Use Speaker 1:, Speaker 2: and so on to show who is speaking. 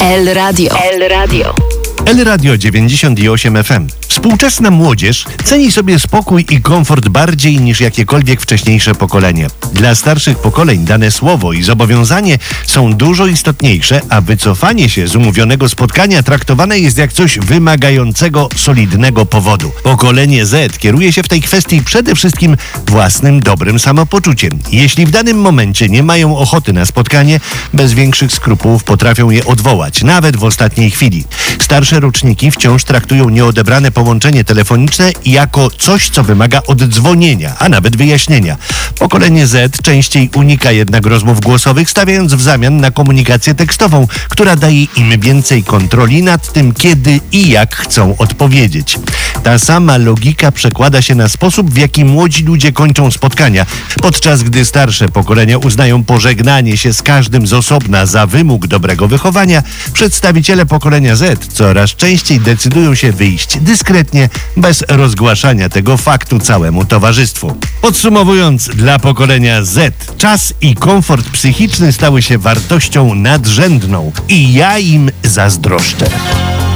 Speaker 1: El Radio. El Radio.
Speaker 2: El Radio 98 FM. Współczesna młodzież ceni sobie spokój i komfort bardziej niż jakiekolwiek wcześniejsze pokolenie. Dla starszych pokoleń dane słowo i zobowiązanie są dużo istotniejsze, a wycofanie się z umówionego spotkania traktowane jest jak coś wymagającego solidnego powodu. Pokolenie Z kieruje się w tej kwestii przede wszystkim własnym dobrym samopoczuciem. Jeśli w danym momencie nie mają ochoty na spotkanie, bez większych skrupułów potrafią je odwołać, nawet w ostatniej chwili. Starsze roczniki wciąż traktują nieodebrane połączenie telefoniczne jako coś, co wymaga oddzwonienia, a nawet wyjaśnienia. Pokolenie Z częściej unika jednak rozmów głosowych, stawiając w zamian na komunikację tekstową, która daje im więcej kontroli nad tym, kiedy i jak chcą odpowiedzieć. Ta sama logika przekłada się na sposób, w jaki młodzi ludzie kończą spotkania, podczas gdy starsze pokolenia uznają pożegnanie się z każdym z osobna za wymóg dobrego wychowania. Przedstawiciele pokolenia Z coraz częściej decydują się wyjść dyskretnie, bez rozgłaszania tego faktu całemu towarzystwu. Podsumowując, dla pokolenia Z czas i komfort psychiczny stały się wartością nadrzędną i ja im zazdroszczę.